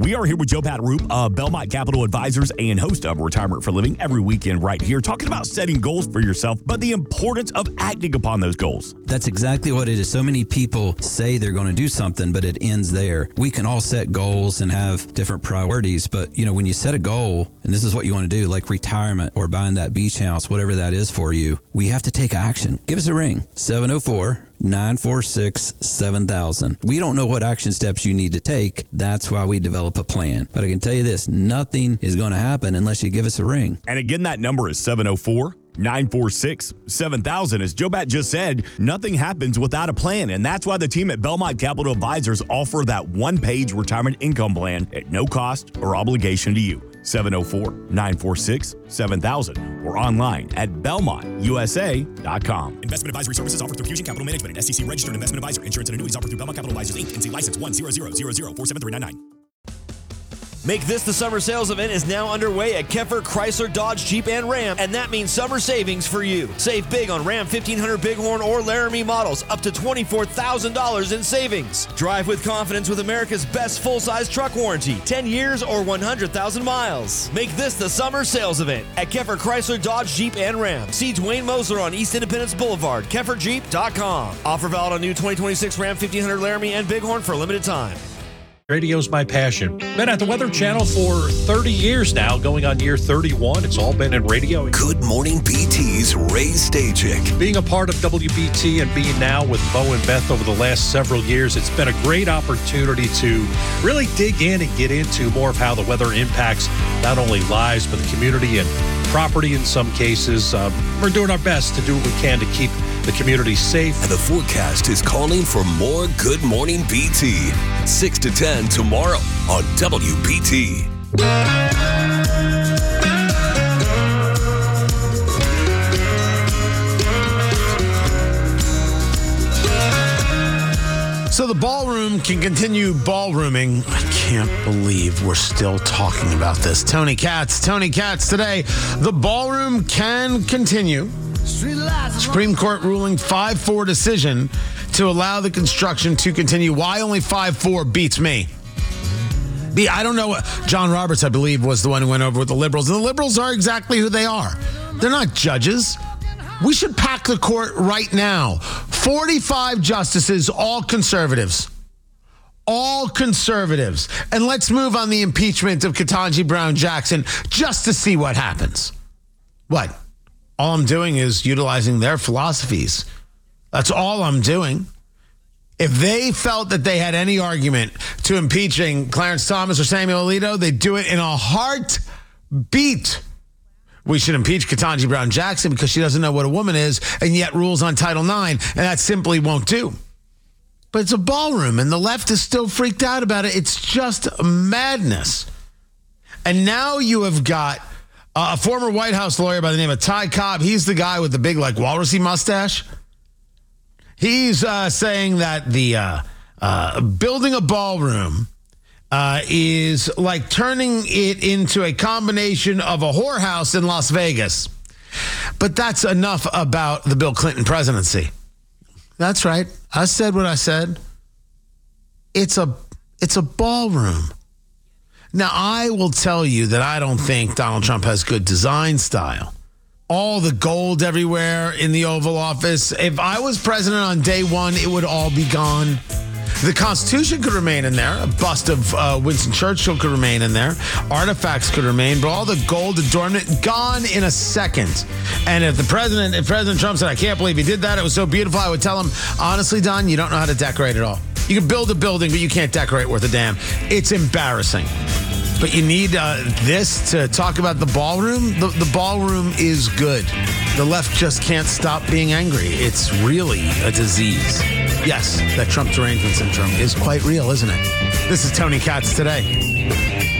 We are here with Joe Pataroop of Belmont Capital Advisors and host of Retirement for Living every weekend right here, talking about setting goals for yourself, but the importance of acting upon those goals. That's exactly what it is. So many people say they're going to do something, but it ends there. We can all set goals and have different priorities, but when you set a goal, and this is what you want to do, like retirement or buying that beach house, whatever that is for you, we have to take action. Give us a ring, 704-946-7000. We don't know what action steps you need to take. That's why we develop a plan. But I can tell you this, nothing is going to happen unless you give us a ring. And again, that number is 704-946-7000. As Joe Bat just said, nothing happens without a plan. And that's why the team at Belmont Capital Advisors offer that one-page retirement income plan at no cost or obligation to you. 704-946-7000 or online at belmontusa.com. Investment advisory services offered through Fusion Capital Management, an SEC registered investment advisor. Insurance and annuities offered through Belmont Capital Advisors, Inc. NC license 10000047399. Make This the Summer Sales Event is now underway at Keffer Chrysler Dodge Jeep and Ram, and that means summer savings for you. Save big on Ram 1500 Bighorn or Laramie models, up to $24,000 in savings. Drive with confidence with America's best full-size truck warranty, 10 years or 100,000 miles. Make this the Summer Sales Event at Keffer Chrysler Dodge Jeep and Ram. See Dwayne Mosler on East Independence Boulevard, KefferJeep.com. Offer valid on new 2026 Ram 1500 Laramie and Bighorn for a limited time. Radio's my passion. Been at the Weather Channel for 30 years now, going on year 31. It's all been in radio. Good Morning BT's Ray Stajic. Being a part of WBT and being now with Bo and Beth over the last several years, it's been a great opportunity to really dig in and get into more of how the weather impacts not only lives, but the community and property in some cases. We're doing our best to do what we can to keep the community safe. And the forecast is calling for more Good Morning BT. 6 to 10 tomorrow on WBT. So the ballroom can continue ballrooming. I can't believe we're still talking about this. Tony Katz today. The ballroom can continue. Supreme Court ruling 5-4 decision to allow the construction to continue. Why only 5-4 beats me. I don't know what John Roberts, I believe, was the one who went over with the liberals. And the liberals are exactly who they are. They're not judges. We should pack the court right now. 45 justices, all conservatives. All conservatives. And let's move on the impeachment of Ketanji Brown Jackson just to see what happens. What? All I'm doing is utilizing their philosophies. That's all I'm doing. If they felt that they had any argument to impeaching Clarence Thomas or Samuel Alito, they'd do it in a heartbeat. We should impeach Ketanji Brown Jackson because she doesn't know what a woman is and yet rules on Title IX, and that simply won't do. But it's a ballroom, and the left is still freaked out about it. It's just madness. And now you have got a former White House lawyer by the name of Ty Cobb. He's the guy with the big, walrusy mustache. He's saying that the building a ballroom is like turning it into a combination of a whorehouse in Las Vegas. But that's enough about the Bill Clinton presidency. That's right. I said what I said. It's a ballroom. Now, I will tell you that I don't think Donald Trump has good design style. All the gold everywhere in the Oval Office. If I was president on day one, it would all be gone. The Constitution could remain in there. A bust of Winston Churchill could remain in there. Artifacts could remain, but all the gold adornment gone in a second. And if President Trump said, I can't believe he did that, it was so beautiful, I would tell him, honestly, Don, you don't know how to decorate at all. You can build a building, but you can't decorate worth a damn. It's embarrassing. But you need this to talk about the ballroom. The ballroom is good. The left just can't stop being angry. It's really a disease. Yes, that Trump derangement syndrome is quite real, isn't it? This is Tony Katz today.